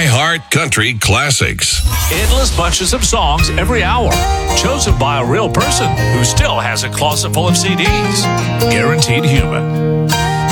iHeart Country Classics. Endless bunches of songs every hour, chosen by a real person who still has a closet full of CDs. Guaranteed Human.